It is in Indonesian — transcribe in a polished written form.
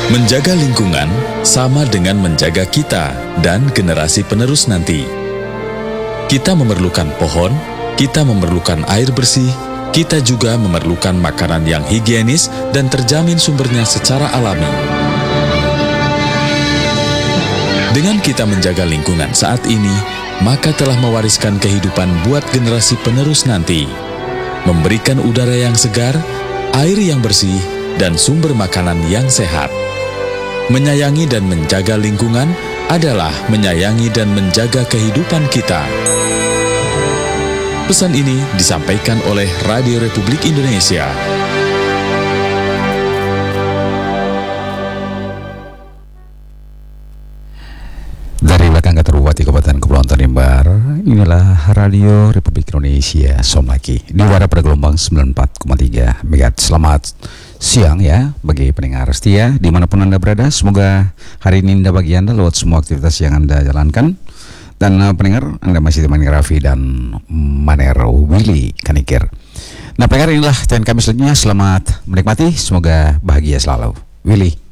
Menjaga lingkungan sama dengan menjaga kita dan generasi penerus nanti. Kita memerlukan pohon, kita memerlukan air bersih, kita juga memerlukan makanan yang higienis dan terjamin sumbernya secara alami. Dengan kita menjaga lingkungan saat ini, maka telah mewariskan kehidupan buat generasi penerus nanti. Memberikan udara yang segar, air yang bersih, dan sumber makanan yang sehat. Menyayangi dan menjaga lingkungan adalah menyayangi dan menjaga kehidupan kita. Pesan ini disampaikan oleh Radio Republik Indonesia. Dari belakang Katerbuati Kabupaten Kepulauan Tanimbar, inilah Radio Republik Indonesia Somlaki di udara pada gelombang 94,3 MHz. Selamat siang ya bagi pendengar setia dimanapun Anda berada. Semoga hari ini indah bagi Anda lewat semua aktivitas yang Anda jalankan. Dan pendengar, Anda masih ditemani Raffi dan Maner Willy Kanikir. Nah pendengar, inilah tayangan kami selanjutnya. Selamat menikmati, semoga bahagia selalu. Willy.